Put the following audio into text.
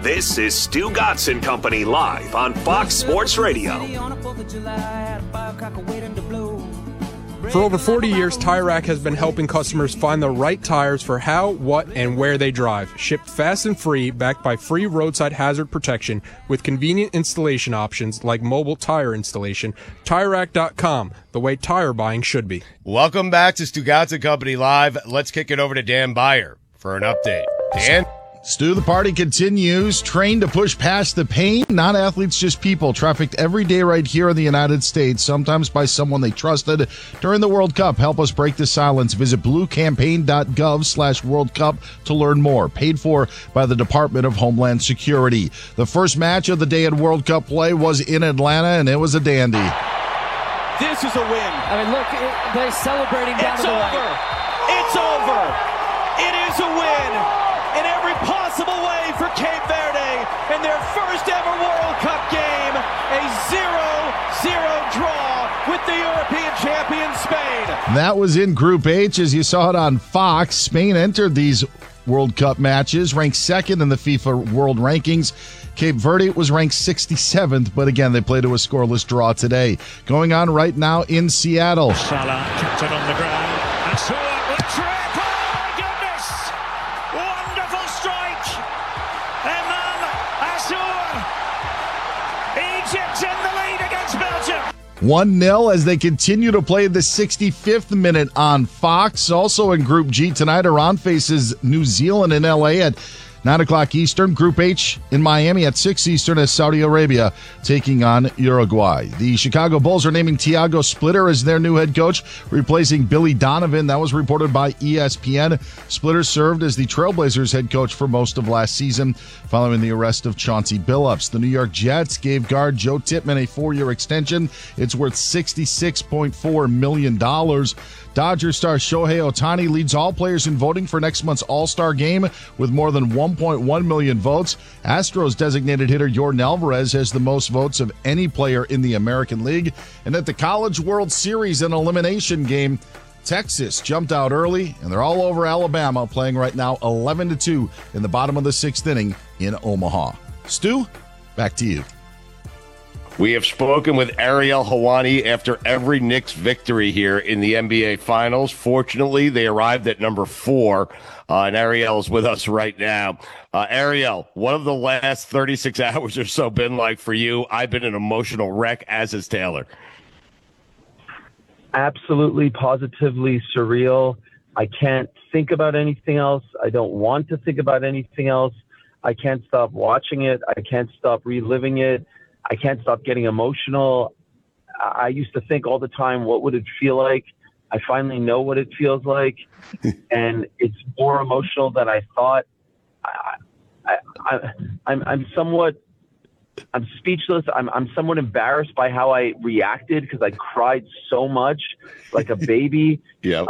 This is Stu Gatz and Company live on Fox Sports Radio. For over 40 years, Tire Rack has been helping customers find the right tires for how, what, and where they drive. Shipped fast and free, backed by free roadside hazard protection with convenient installation options like mobile tire installation. TireRack.com, the way tire buying should be. Welcome back to Stu Gatz and Company live. Let's kick it over to Dan Beyer for an update. Dan? Stu, the party continues. Trained to push past the pain. Not athletes, just people. Trafficked every day right here in the United States, sometimes by someone they trusted during the World Cup. Help us break the silence. Visit bluecampaign.gov/World Cup to learn more. Paid for by the Department of Homeland Security. The first match of the day at World Cup play was in Atlanta, and it was a dandy. This is a win. I mean, look, they're celebrating down to the right. It's over. It is a win in every possible way for Cape Verde in their first ever World Cup game. A 0-0 draw with the European champion Spain. That was in Group H, as you saw it on Fox. Spain entered these World Cup matches, ranked second in the FIFA World Rankings. Cape Verde was ranked 67th, but again, they played to a scoreless draw today. Going on right now in Seattle. Salah kept it on the ground. Asur with trip. Oh, my goodness! Wonderful strike. Imam Asur. Egypt in the lead against Belgium. 1-0 as they continue to play the 65th minute on Fox. Also in Group G tonight, Iran faces New Zealand in L.A. at 9 o'clock Eastern. Group H in Miami at 6 Eastern as Saudi Arabia taking on Uruguay. The Chicago Bulls are naming Tiago Splitter as their new head coach, replacing Billy Donovan. That was reported by ESPN. Splitter served as the Trailblazers head coach for most of last season, following the arrest of Chauncey Billups. The New York Jets gave guard Joe Tippmann a 4-year extension. It's worth $66.4 million. Dodgers star Shohei Ohtani leads all players in voting for next month's All-Star Game with more than 1.1 million votes. Astros designated hitter Yordan Alvarez has the most votes of any player in the American League. And at the College World Series, an elimination game, Texas jumped out early, and they're all over Alabama, playing right now 11-2 in the bottom of the sixth inning in Omaha. Stu, back to you. We have spoken with Ariel Helwani after every Knicks victory here in the NBA Finals. Fortunately, they arrived at number 4, and Ariel is with us right now. Ariel, what have the last 36 hours or so been like for you? I've been an emotional wreck, as is Taylor. Absolutely, positively surreal. I can't think about anything else. I don't want to think about anything else. I can't stop watching it. I can't stop reliving it. I can't stop getting emotional. I used to think all the time, what would it feel like? I finally know what it feels like, and it's more emotional than I thought. I'm speechless. I'm somewhat embarrassed by how I reacted because I cried so much, like a baby. Yeah.